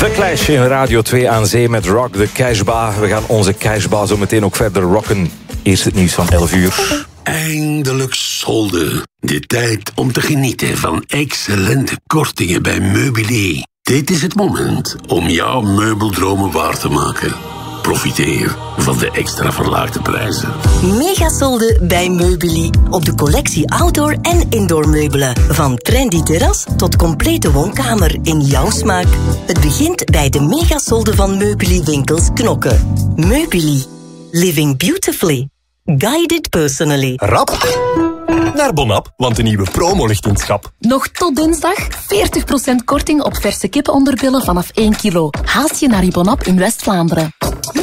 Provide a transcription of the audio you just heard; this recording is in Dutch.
The Clash in Radio 2 aan zee met Rock the Cashba. We gaan onze Cashba zo meteen ook verder rocken. Eerst het nieuws van 11 uur. Eindelijk solden. De tijd om te genieten van excellente kortingen bij Meubilair. Dit is het moment om jouw meubeldromen waar te maken. Profiteer van de extra verlaagde prijzen. Megasolden bij Meubilair. Op de collectie outdoor en indoor meubelen. Van trendy terras tot complete woonkamer in jouw smaak. Het begint bij de megasolden van Meubilair winkels Knokke. Meubilair. Living beautifully. Guided personally. Rap naar Bonap, want de nieuwe promo ligt in het schap. Nog tot dinsdag 40% korting op verse kippenonderbillen vanaf 1 kilo. Haast je naar je Bonap in West-Vlaanderen.